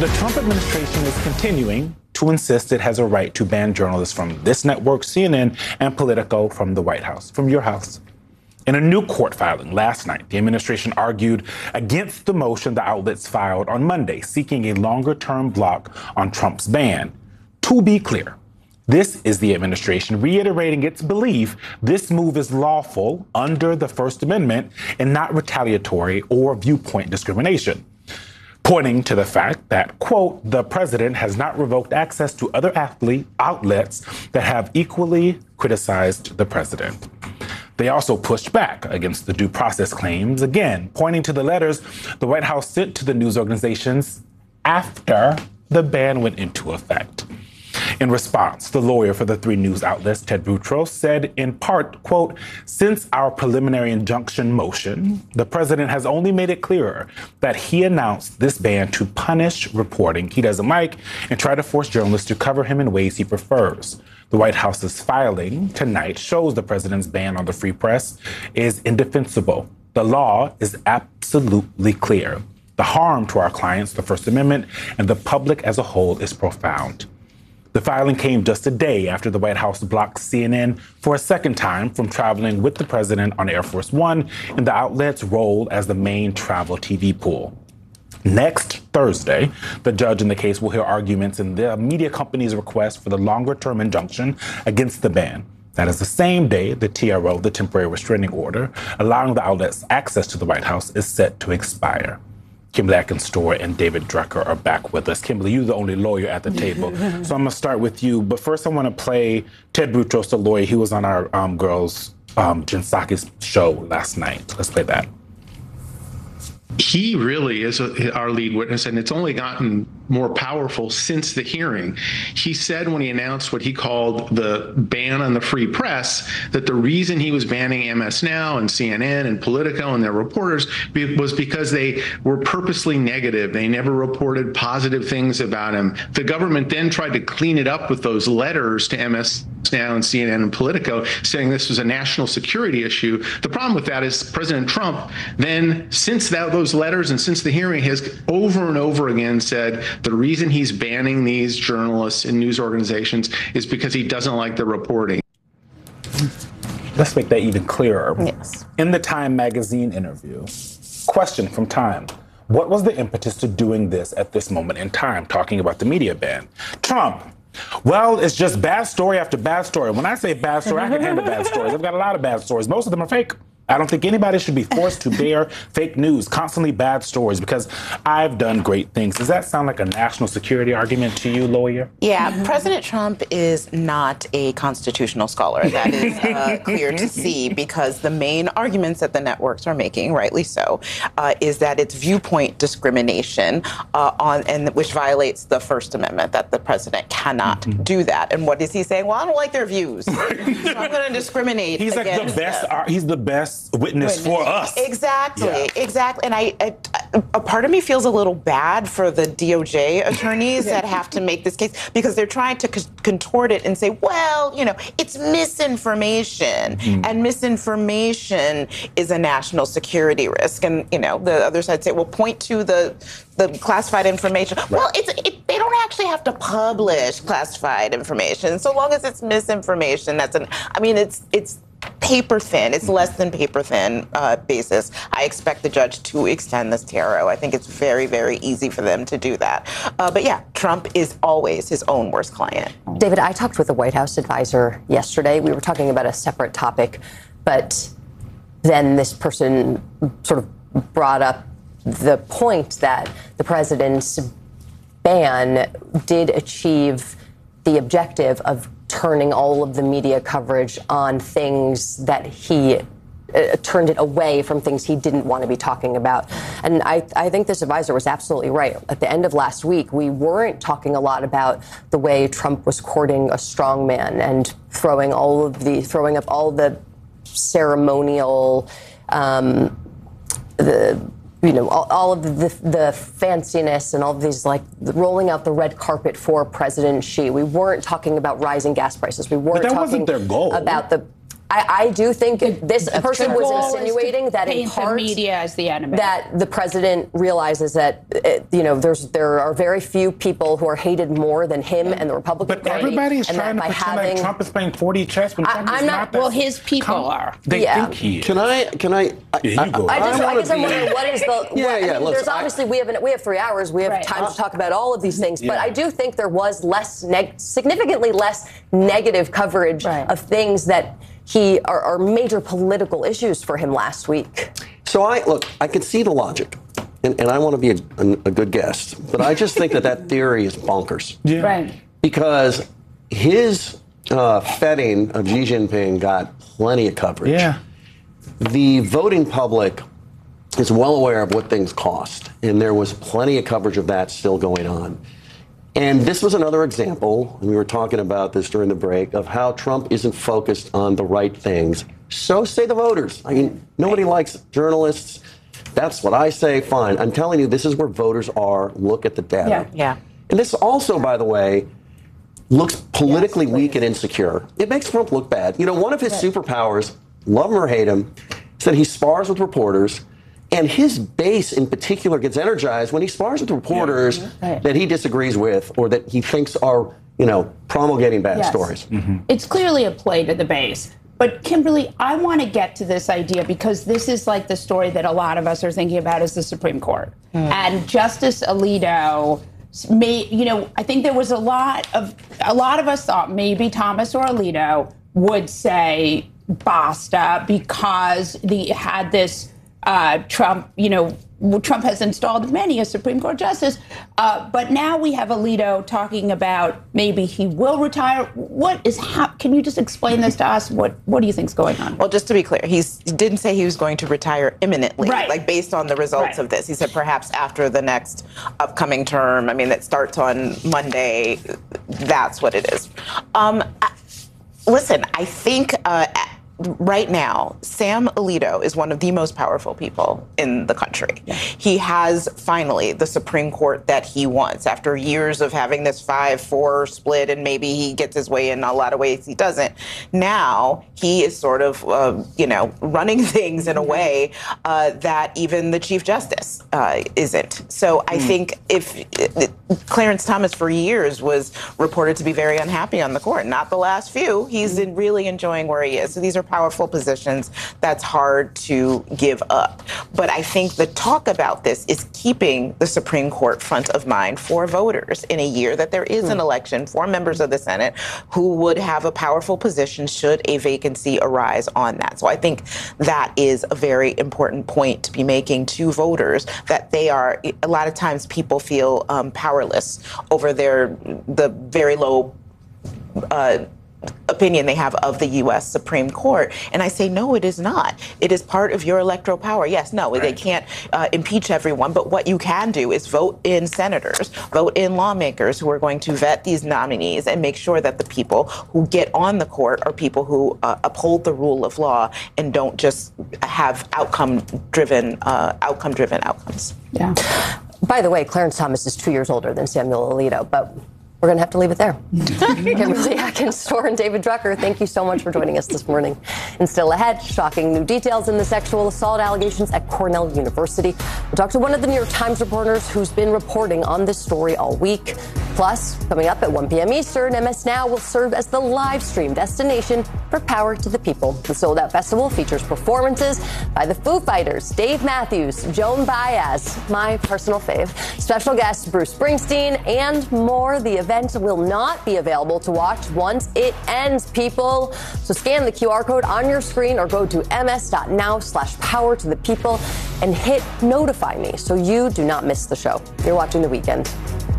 the Trump administration is continuing to insist it has a right to ban journalists from this network, CNN, and Politico from the White House, from your house. In a new court filing last night, the administration argued against the motion the outlets filed on Monday, seeking a longer-term block on Trump's ban. To be clear, this is the administration reiterating its belief this move is lawful under the First Amendment and not retaliatory or viewpoint discrimination, pointing to the fact that, quote, the president has not revoked access to other outlets that have equally criticized the president. They also pushed back against the due process claims, again, pointing to the letters the White House sent to the news organizations after the ban went into effect. In response, the lawyer for the three news outlets, Ted Boutros, said in part, quote, since our preliminary injunction motion, the president has only made it clearer that he announced this ban to punish reporting he doesn't like and try to force journalists to cover him in ways he prefers. The White House's filing tonight shows the president's ban on the free press is indefensible. The law is absolutely clear. The harm to our clients, the First Amendment, and the public as a whole is profound. The filing came just a day after the White House blocked CNN for a second time from traveling with the president on Air Force One in the outlet's role as the main travel TV pool. Next Thursday, the judge in the case will hear arguments in the media company's request for the longer-term injunction against the ban. That is the same day the TRO, the temporary restraining order, allowing the outlets access to the White House, is set to expire. Kimberly Atkins-Stohr and David Drucker are back with us. Kimberly, you're the only lawyer at the table, so I'm going to start with you. But first, I want to play Ted Boutros, the lawyer. He was on our girls, Jen Psaki's show last night. Let's play that. He really is our lead witness, and it's only gotten more powerful since the hearing. He said when he announced what he called the ban on the free press, that the reason he was banning MS Now and CNN and Politico and their reporters was because they were purposely negative. They never reported positive things about him. The government then tried to clean it up with those letters to MS Now and CNN and Politico saying this was a national security issue. The problem with that is President Trump then, since those letters and since the hearing, has over and over again said the reason he's banning these journalists and news organizations is because he doesn't like the reporting. Let's make that even clearer. Yes. In the Time magazine interview, question from Time. What was the impetus to doing this at this moment in time, talking about the media ban? Trump. Well, it's just bad story after bad story. When I say bad story, I can handle bad stories. I've got a lot of bad stories. Most of them are fake. I don't think anybody should be forced to bear fake news, constantly bad stories, because I've done great things. Does that sound like a national security argument to you, lawyer? Yeah, President Trump is not a constitutional scholar. That is clear to see, because the main arguments that the networks are making, rightly so, is that it's viewpoint discrimination which violates the First Amendment, that the president cannot do that. And what is he saying? Well, I don't like their views, so I'm going to discriminate. He's like the best. He's the best witness for us. Exactly. And a part of me feels a little bad for the DOJ attorneys that have to make this case, because they're trying to contort it and say, well, it's misinformation, and misinformation is a national security risk. And, the other side say, well, point to the classified information. Right. Well, they don't actually have to publish classified information. So long as it's misinformation, it's paper thin. It's less than paper thin basis. I expect the judge to extend this TRO. I think it's very, very easy for them to do that. But yeah, Trump is always his own worst client. David, I talked with a White House advisor yesterday. We were talking about a separate topic, but then this person sort of brought up the point that the president's ban did achieve the objective of turning all of the media coverage on things that he turned it away from things he didn't want to be talking about. And I think this advisor was absolutely right. At the end of last week, we weren't talking a lot about the way Trump was courting a strongman and throwing up all the ceremonial, all of the fanciness and all of these, rolling out the red carpet for President Xi. We weren't talking about rising gas prices. We weren't talking wasn't their goal. About the... I do think this person was insinuating that in paint the part media as the enemy. that the president realizes that there are very few people who are hated more than him and the Republican But Party. everybody's and trying to pretend like Trump is playing 4D chess when Trump is I'm not. well, his people are. They think he is. Can I? Yeah, you go. I guess I'm wondering what is the. Yeah. Look, there's obviously we have 3 hours. We have Right. time to talk about all of these things. But Yeah. I do think there was significantly less negative coverage of things that are major political issues for him last week. So I can see the logic, and I want to be a good guest, but I just think that theory is bonkers. Yeah. Right. Because his feting of Xi Jinping got plenty of coverage. Yeah. The voting public is well aware of what things cost, and there was plenty of coverage of that still going on. And this was another example, and we were talking about this during the break, of how Trump isn't focused on the right things. So say the voters. I mean, nobody likes journalists. That's what I say. Fine. I'm telling you, this is where voters are. Look at the data. Yeah. And this also, by the way, looks politically weak and insecure. It makes Trump look bad. You know, one of his superpowers, love him or hate him, is that he spars with reporters. And his base in particular gets energized when he spars with reporters that he disagrees with or that he thinks are, promulgating bad stories. Mm-hmm. It's clearly a play to the base. But Kimberly, I want to get to this idea because this is like the story that a lot of us are thinking about is the Supreme Court. And Justice Alito I think there was a lot of us thought maybe Thomas or Alito would say basta because he had this Trump has installed many a Supreme Court justice, but now we have Alito talking about maybe he will retire. Can you just explain this to us? What do you think's going on? Well, just to be clear, he didn't say he was going to retire imminently, right. Based on the results of this. He said perhaps after the next upcoming term. I mean, that starts on Monday. That's what it is. Listen, I think right now, Sam Alito is one of the most powerful people in the country. Yeah. He has finally the Supreme Court that he wants after years of having this 5-4 split, and maybe he gets his way in a lot of ways he doesn't. Now he is sort of, running things in a way that even the Chief Justice isn't. So I think if Clarence Thomas for years was reported to be very unhappy on the court, not the last few, he's really enjoying where he is. So these are powerful positions that's hard to give up. But I think the talk about this is keeping the Supreme Court front of mind for voters in a year that there is an election for members of the Senate who would have a powerful position should a vacancy arise on that. So I think that is a very important point to be making to voters, that they are, a lot of times people feel powerless over the very low opinion they have of the U.S. Supreme Court. And I say, no, it is not. It is part of your electoral power. Yes, no, they can't impeach everyone. But what you can do is vote in senators, vote in lawmakers who are going to vet these nominees and make sure that the people who get on the court are people who uphold the rule of law and don't just have outcome-driven outcomes. Yeah. By the way, Clarence Thomas is 2 years older than Samuel Alito, but we're going to have to leave it there. Kimberly Atkins-Storr and David Drucker, thank you so much for joining us this morning. And still ahead, shocking new details in the sexual assault allegations at Cornell University. We'll talk to one of the New York Times reporters who's been reporting on this story all week. Plus, coming up at 1 p.m. Eastern, MS Now will serve as the live stream destination for Power to the People. The Sold Out Festival features performances by the Foo Fighters, Dave Matthews, Joan Baez, my personal fave, special guest Bruce Springsteen, and more. The event will not be available to watch once it ends, people. So scan the QR code on your screen or go to ms.now/power to the people and hit notify me so you do not miss the show. You're watching The Weekend.